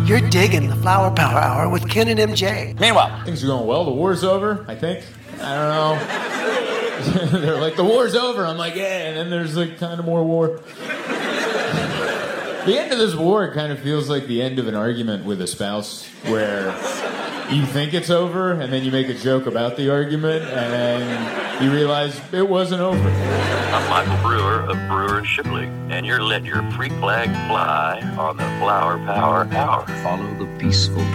You're digging the Flower Power Hour with Ken and MJ. Meanwhile, things are going well. The war's over, I think. I don't know. They're like, the war's over. I'm like, yeah, and then there's like kind of more war. The end of this war kind of feels like the end of an argument with a spouse where you think it's over and then you make a joke about the argument and then you realize it wasn't over. I'm Michael Brewer of Brewer and Shipley, and you're Let Your Freak Flag Fly on the Flower Power Hour. Follow the peaceful